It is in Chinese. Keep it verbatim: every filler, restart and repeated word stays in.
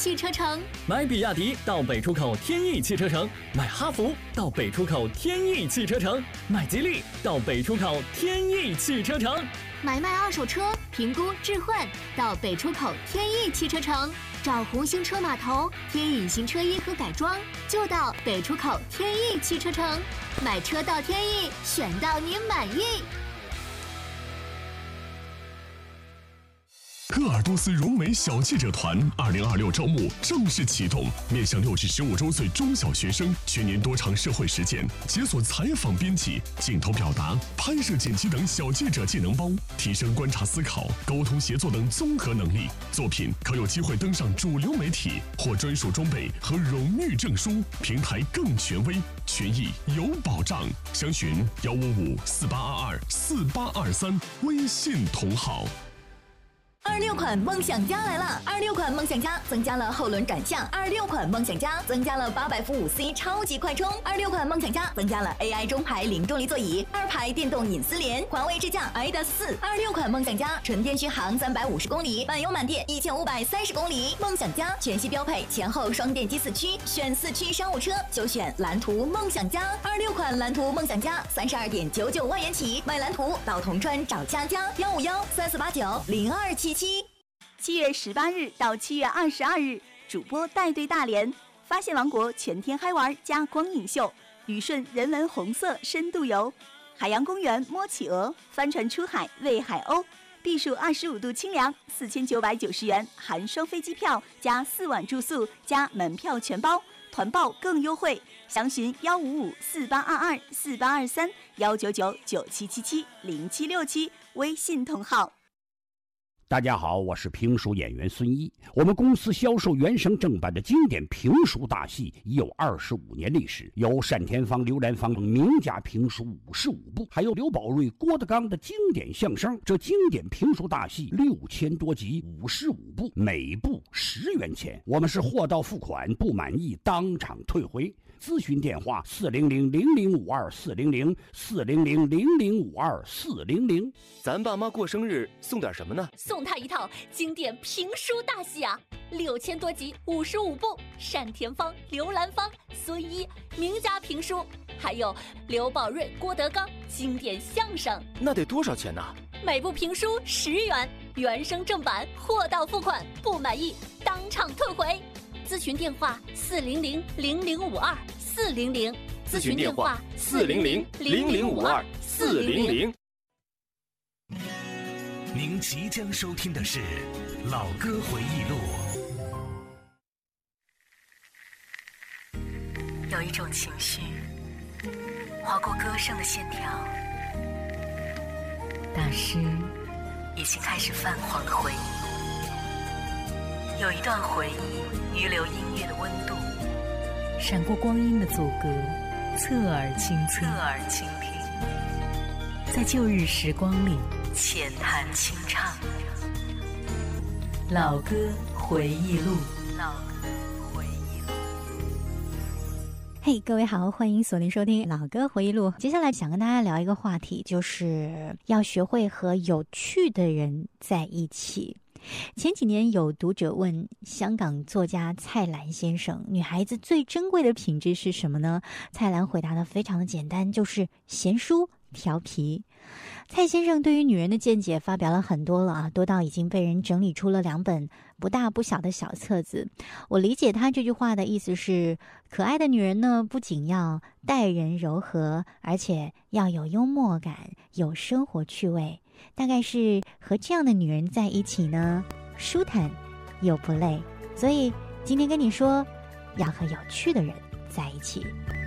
汽车城。 买比亚迪到北出口天翼汽车城，买哈弗到北出口天翼汽车城，买吉利到北出口天翼汽车城。 买卖二手车，评估置换到北出口天翼汽车城。找红星车码头、天翼新车衣和改装，就到北出口天翼汽车城。买车到天翼，选到你满意。 鄂尔多斯融美小记者团二零二六招募正式启动，面向六至十五周岁中小学生，全年多场社会实践，解锁采访编辑、镜头表达、拍摄剪辑等小记者技能包，提升观察思考、沟通协作等综合能力。作品可有机会登上主流媒体，获专属装备和荣誉证书，平台更权威，权益有保障。详询幺五五四八二二四八二三微信同号。 二六款梦想家来了！二六款梦想家增加了后轮转向，二六款梦想家增加了八百伏五 C 超级快充，二六款梦想家增加了 A I 中排零重力座椅，二排电动隐私联，环卫智驾 I D A S 四。二六款梦想家纯电续航三百五十公里，满油满电一千五百三十公里。梦想家全系标配前后双电机四驱，选四驱商务车就选蓝图梦想家。二六款蓝图梦想家三十二点九九万元起，买蓝图到铜川找佳佳幺五幺三四八九零二七。 七月十八日到七月二十二日，主播带队大连发现王国全天嗨玩加光影秀，旅顺人文红色深度游，海洋公园摸企鹅，帆船出海喂海鸥，避暑二十五度清凉，四千九百九十元含双飞机票加四晚住宿加门票全包，团报更优惠。详询幺五五四八二二四八二三幺九九九七七七零七六七微信同号。 大家好，我是评书演员孙一。我们公司销售原声正版的经典评书大戏已有二十五年历史，有单田芳、刘兰芳名家评书五十五部，还有刘宝瑞、郭德纲的经典相声。这经典评书大戏六千多集，五十五部，每部十元钱。我们是货到付款，不满意当场退回。咨询电话四零零零零五二四零零四零零零零五二四零零。 咱爸妈过生日送点什么呢？ 送他一套经典评书大戏啊，六千多集，五十五部，单田芳、刘兰芳、孙一名家评书，还有刘宝瑞、郭德纲经典相声。 那得多少钱呢？ 每部评书十元，原声正版，货到付款，不满意当场退回。咨询电话四零零零零五二四零零， 咨询电话四零零零零五二四零零。 您即将收听的是《老歌回忆录》。 有一种情绪划过歌声的线条，大师已经开始泛黄的回忆。有一段回忆遗留音乐的温度， 闪过光阴的阻隔，侧耳倾听， 侧耳倾听， 在旧日时光里浅谈清唱。 老歌回忆录， 老歌回忆录。 嘿、hey, 各位好，欢迎锁定收听老歌回忆录。接下来想跟大家聊一个话题，就是要学会和有趣的人在一起。前几年有读者问香港作家蔡澜先生，女孩子最珍贵的品质是什么呢？蔡澜回答的非常的简单，就是贤淑调皮。蔡先生对于女人的见解发表了很多了啊，多到已经被人整理出了两本不大不小的小册子。我理解他这句话的意思是，可爱的女人呢，不仅要待人柔和，而且要有幽默感，有生活趣味。大概是和这样的女人在一起呢，舒坦又不累。所以今天跟你说，要和有趣的人在一起。